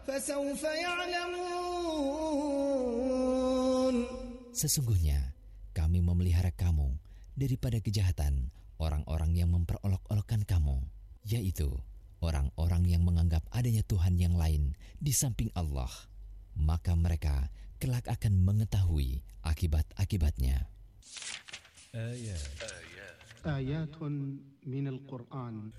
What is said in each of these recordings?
فسوف يعلمون. Sesungguhnya kami memelihara kamu daripada kejahatan orang-orang yang memperolok-olokkan kamu, yaitu orang-orang yang menganggap adanya Tuhan yang lain di samping Allah. Maka mereka kelak akan mengetahui akibat-akibatnya. Ayatun minal Qur'an.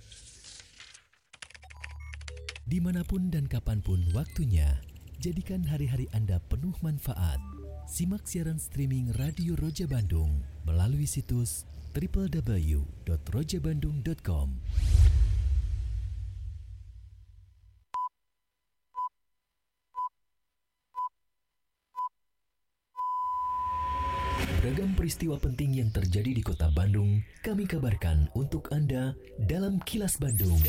Dimanapun dan kapanpun waktunya, jadikan hari-hari Anda penuh manfaat. Simak siaran streaming Radio Roja Bandung melalui situs www.rojabandung.com. Beragam peristiwa penting yang terjadi di Kota Bandung kami kabarkan untuk Anda dalam Kilas Bandung.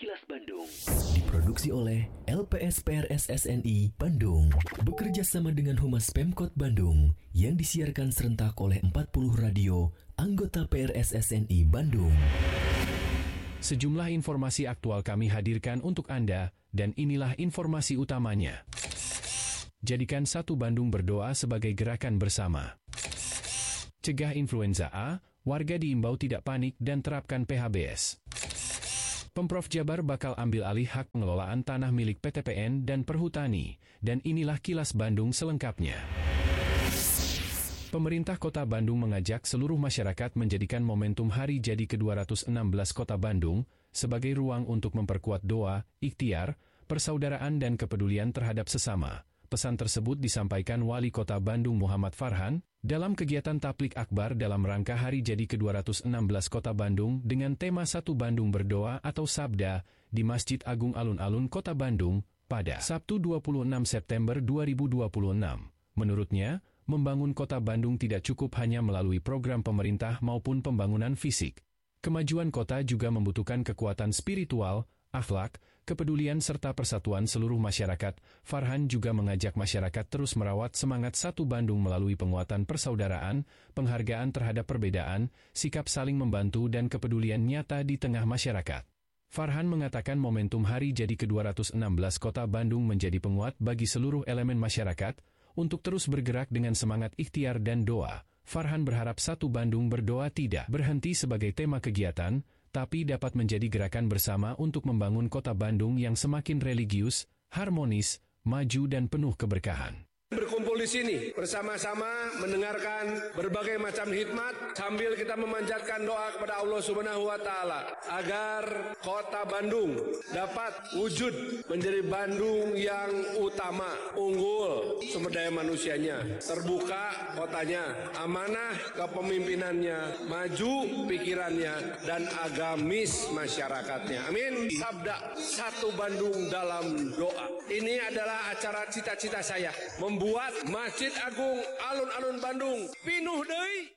Diproduksi oleh LPS PRS-SNI Bandung, bekerja sama dengan Humas Pemkot Bandung, yang disiarkan serentak oleh 40 radio anggota PRS-SNI Bandung. Sejumlah informasi aktual kami hadirkan untuk Anda, dan inilah informasi utamanya. Jadikan Satu Bandung berdoa sebagai gerakan bersama. Cegah influenza A, warga diimbau tidak panik dan terapkan PHBS. Pemprov Jabar bakal ambil alih hak pengelolaan tanah milik PTPN dan Perhutani, dan inilah Kilas Bandung selengkapnya. Pemerintah Kota Bandung mengajak seluruh masyarakat menjadikan momentum Hari Jadi ke-216 Kota Bandung sebagai ruang untuk memperkuat doa, ikhtiar, persaudaraan dan kepedulian terhadap sesama. Pesan tersebut disampaikan Wali Kota Bandung Muhammad Farhan dalam kegiatan Tablik Akbar dalam rangka Hari Jadi ke-216 Kota Bandung dengan tema Satu Bandung Berdoa atau Sabda di Masjid Agung Alun-Alun Kota Bandung pada Sabtu 26 September 2026. Menurutnya, membangun Kota Bandung tidak cukup hanya melalui program pemerintah maupun pembangunan fisik. Kemajuan kota juga membutuhkan kekuatan spiritual, akhlak, kepedulian serta persatuan seluruh masyarakat. Farhan juga mengajak masyarakat terus merawat semangat Satu Bandung melalui penguatan persaudaraan, penghargaan terhadap perbedaan, sikap saling membantu dan kepedulian nyata di tengah masyarakat. Farhan mengatakan momentum Hari Jadi ke-216 Kota Bandung menjadi penguat bagi seluruh elemen masyarakat untuk terus bergerak dengan semangat ikhtiar dan doa. Farhan berharap Satu Bandung Berdoa tidak berhenti sebagai tema kegiatan, tapi dapat menjadi gerakan bersama untuk membangun Kota Bandung yang semakin religius, harmonis, maju dan penuh keberkahan. Berkumpul di sini bersama-sama mendengarkan berbagai macam hikmat sambil kita memanjatkan doa kepada Allah Subhanahu wa taala agar Kota Bandung dapat wujud menjadi Bandung yang utama, unggul sumber daya manusianya, terbuka kotanya, amanah kepemimpinannya, maju pikirannya dan agamis masyarakatnya. Amin. Sabda Satu Bandung dalam doa. Ini adalah acara cita-cita saya, membuat Masjid Agung Alun-Alun Bandung pinuh deui.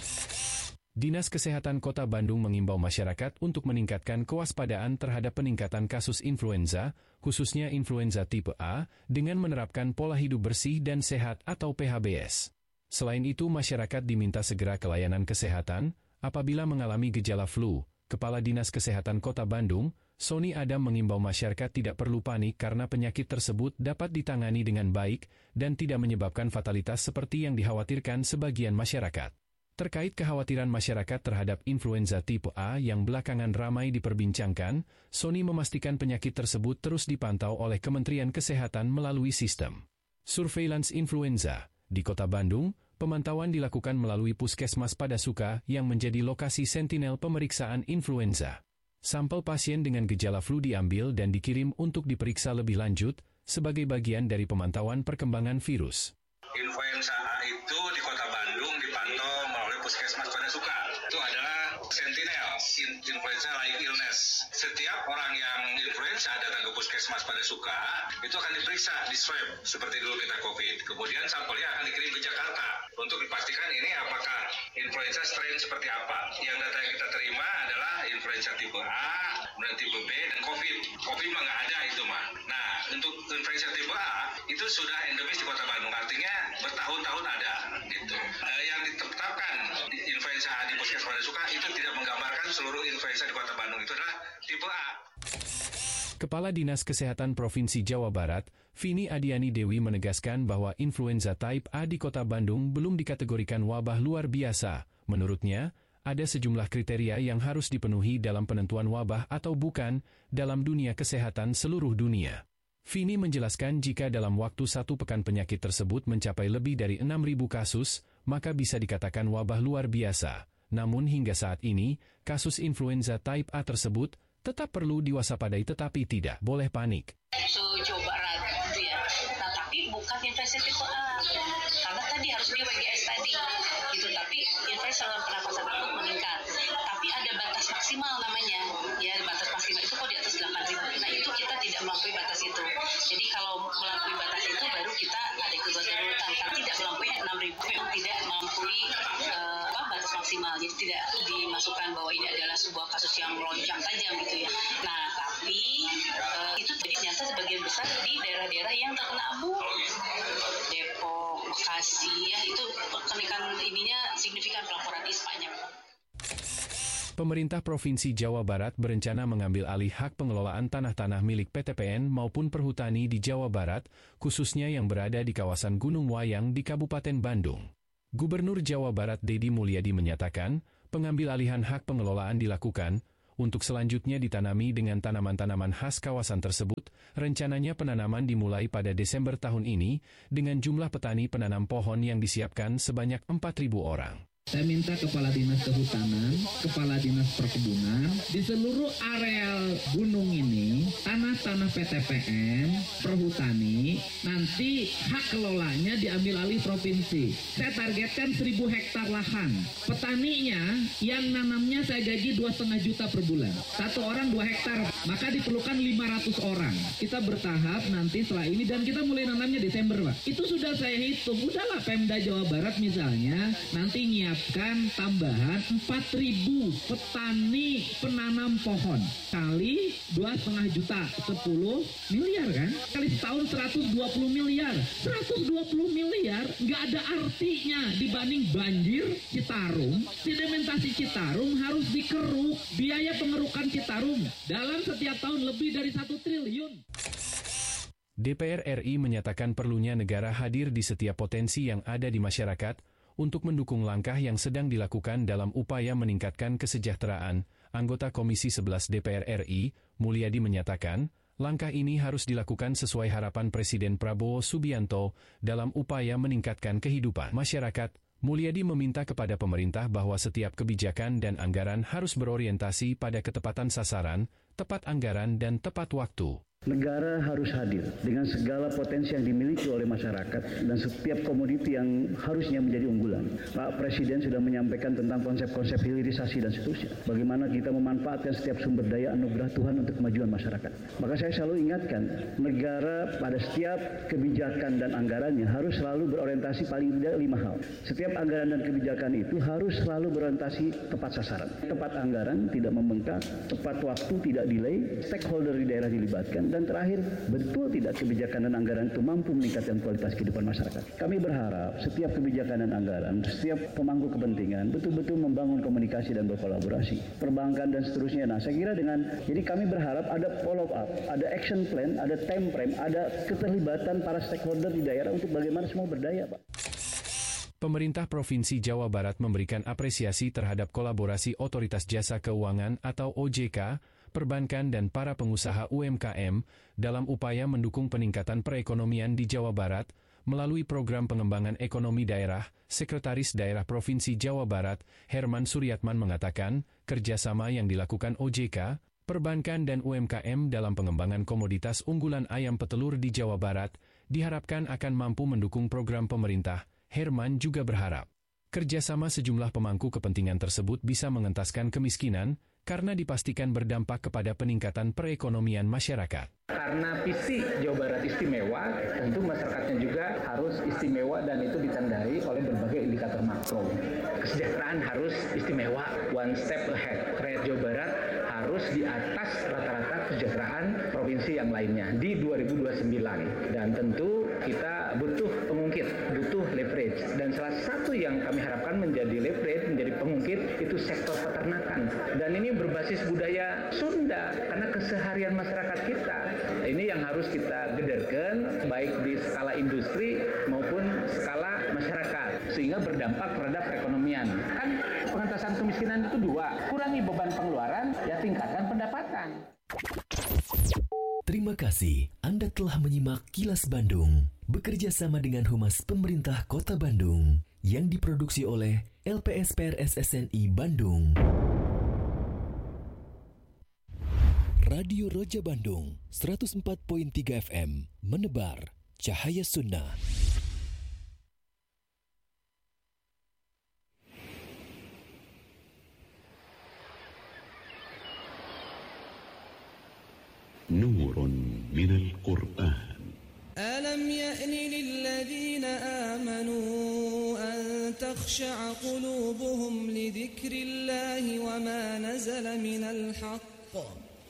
Dinas Kesehatan Kota Bandung mengimbau masyarakat untuk meningkatkan kewaspadaan terhadap peningkatan kasus influenza, khususnya influenza tipe A, dengan menerapkan pola hidup bersih dan sehat atau PHBS. Selain itu, masyarakat diminta segera ke layanan kesehatan apabila mengalami gejala flu. Kepala Dinas Kesehatan Kota Bandung, Sony Adam mengimbau masyarakat tidak perlu panik karena penyakit tersebut dapat ditangani dengan baik dan tidak menyebabkan fatalitas seperti yang dikhawatirkan sebagian masyarakat. Terkait kekhawatiran masyarakat terhadap influenza tipe A yang belakangan ramai diperbincangkan, Sony memastikan penyakit tersebut terus dipantau oleh Kementerian Kesehatan melalui sistem surveillance influenza. Di Kota Bandung, pemantauan dilakukan melalui Puskesmas Padasuka yang menjadi lokasi sentinel pemeriksaan influenza. Sampel pasien dengan gejala flu diambil dan dikirim untuk diperiksa lebih lanjut sebagai bagian dari pemantauan perkembangan virus. Influenza A itu di Kota Bandung dipantau melalui Puskesmas Padasuka. Itu adalah sentinel, influenza like illness. Setiap orang yang influenza datang ke Puskesmas Padasuka, itu akan diperiksa, di swab, seperti dulu kita COVID. Kemudian sampelnya akan dikirim ke Jakarta untuk dipastikan ini apakah influenza strain seperti apa. Yang data yang kita terima adalah influenza tipe A, kemudian tipe B, dan COVID. COVID mah nggak ada itu mah. Nah, untuk influenza tipe A, itu sudah endemis di Kota Bandung. Artinya bertahun-tahun ada. Gitu. Yang ditetapkan influenza A di Puskesmas Padasuka itu tidak menggambarkan seluruh influenza di Kota Bandung. Itu adalah tipe A. Kepala Dinas Kesehatan Provinsi Jawa Barat, Vini Adiani Dewi menegaskan bahwa influenza type A di Kota Bandung belum dikategorikan wabah luar biasa. Menurutnya, ada sejumlah kriteria yang harus dipenuhi dalam penentuan wabah atau bukan dalam dunia kesehatan seluruh dunia. Vini menjelaskan jika dalam waktu 1 pekan penyakit tersebut mencapai lebih dari 6.000 kasus, maka bisa dikatakan wabah luar biasa. Namun hingga saat ini, kasus influenza type A tersebut tetap perlu diwaspadai tetapi tidak boleh panik. Jawa Barat gitu ya. Nah, tapi bukan infeksi tipe A. Karena tadi harus di WGS tadi gitu, tapi infeksi saluran pernapasan akut meningkat. Tapi ada batas maksimal namanya. Ya, batas maksimal itu kok di atas 8.000. Nah, itu kita tidak melampaui batas itu. Jadi kalau melampaui batas itu baru kita ada kebutuhan darurat. Kalau tidak melampaui 6.000 memang tidak melampaui batas maksimal. Jadi tidak dimasukkan bahwa ini adalah sebuah kasus yang melonjak tajam gitu ya. Nah, tapi itu jadi ternyata sebagian besar di daerah-daerah yang terkena abu. Depok, Bekasi ya, itu kenaikan ininya signifikan pelaporan ISPA-nya. Pemerintah Provinsi Jawa Barat berencana mengambil alih hak pengelolaan tanah-tanah milik PTPN maupun perhutani di Jawa Barat, khususnya yang berada di kawasan Gunung Wayang di Kabupaten Bandung. Gubernur Jawa Barat Deddy Mulyadi menyatakan, pengambil alihan hak pengelolaan dilakukan untuk selanjutnya ditanami dengan tanaman-tanaman khas kawasan tersebut. Rencananya penanaman dimulai pada Desember tahun ini dengan jumlah petani penanam pohon yang disiapkan sebanyak 4.000 orang. Saya minta Kepala Dinas Kehutanan, Kepala Dinas Perkebunan, di seluruh areal gunung ini, tanah-tanah PTPN, perhutani, nanti hak kelolanya diambil alih provinsi. Saya targetkan 1.000 hektar lahan. Petaninya yang nanamnya saya gaji 2,5 juta per bulan. 1 orang 2 hektar, maka diperlukan 500 orang. Kita bertahap nanti setelah ini dan kita mulai nanamnya Desember, Pak. Itu sudah saya hitung. Udahlah Pemda Jawa Barat misalnya, nanti tambahan 4.000 petani penanam pohon kali 2,5 juta 10 miliar kan, kali setahun 120 miliar 120 miliar nggak ada artinya dibanding banjir Citarum. Sedimentasi Citarum harus dikeruk, biaya pengerukan Citarum dalam setiap tahun lebih dari 1 triliun. DPR RI menyatakan perlunya negara hadir di setiap potensi yang ada di masyarakat untuk mendukung langkah yang sedang dilakukan dalam upaya meningkatkan kesejahteraan. Anggota Komisi 11 DPR RI, Mulyadi menyatakan, langkah ini harus dilakukan sesuai harapan Presiden Prabowo Subianto dalam upaya meningkatkan kehidupan masyarakat. Mulyadi meminta kepada pemerintah bahwa setiap kebijakan dan anggaran harus berorientasi pada ketepatan sasaran, tepat anggaran dan tepat waktu. Negara harus hadir dengan segala potensi yang dimiliki oleh masyarakat dan setiap komoditi yang harusnya menjadi unggulan. Pak Presiden sudah menyampaikan tentang konsep-konsep hilirisasi dan seterusnya. Bagaimana kita memanfaatkan setiap sumber daya anugerah Tuhan untuk kemajuan masyarakat. Maka saya selalu ingatkan, negara pada setiap kebijakan dan anggarannya harus selalu berorientasi paling tidak 5 hal. Setiap anggaran dan kebijakan itu harus selalu berorientasi tepat sasaran. Tepat anggaran, tidak membengkak, tepat waktu, tidak delay, stakeholder di daerah dilibatkan, dan terakhir, betul tidak kebijakan dan anggaran itu mampu meningkatkan kualitas kehidupan masyarakat. Kami berharap setiap kebijakan dan anggaran, setiap pemangku kepentingan betul-betul membangun komunikasi dan berkolaborasi. Perbankan dan seterusnya. Nah, saya kira jadi kami berharap ada follow up, ada action plan, ada time frame, ada keterlibatan para stakeholder di daerah untuk bagaimana semua berdaya, Pak. Pemerintah Provinsi Jawa Barat memberikan apresiasi terhadap kolaborasi Otoritas Jasa Keuangan atau OJK, perbankan dan para pengusaha UMKM dalam upaya mendukung peningkatan perekonomian di Jawa Barat melalui program pengembangan ekonomi daerah. Sekretaris Daerah Provinsi Jawa Barat, Herman Suryatman mengatakan, kerjasama yang dilakukan OJK, perbankan dan UMKM dalam pengembangan komoditas unggulan ayam petelur di Jawa Barat diharapkan akan mampu mendukung program pemerintah. Herman juga berharap kerjasama sejumlah pemangku kepentingan tersebut bisa mengentaskan kemiskinan karena dipastikan berdampak kepada peningkatan perekonomian masyarakat. Karena visi Jawa Barat istimewa, tentu masyarakatnya juga harus istimewa dan itu ditandai oleh berbagai indikator makro. Kesejahteraan harus istimewa, one step ahead. Rakyat Jawa Barat harus di atas rata-rata kesejahteraan provinsi yang lainnya di 2029. Dan tentu kita butuh pengungkit, butuh leverage. Dan salah satu yang kami harapkan menjadi leverage, menjadi pengungkit, itu sektor peternakan. Dan ini berbasis budaya Sunda, karena keseharian masyarakat kita. Ini yang harus kita gederkan, baik di skala industri maupun skala masyarakat, sehingga berdampak terhadap perekonomian. Kan pengentasan kemiskinan itu dua, kurangi beban pengeluaran, ya tingkatkan pendapatan. Terima kasih Anda telah menyimak Kilas Bandung, bekerja sama dengan Humas Pemerintah Kota Bandung, yang diproduksi oleh LPSPR SSNI Bandung. Radio Roja Bandung 104.3 FM menebar cahaya sunnah. نور من القرآن ألم يأن للذين آمنوا أن تخشع قلوبهم لذكر الله وما نزل من الحق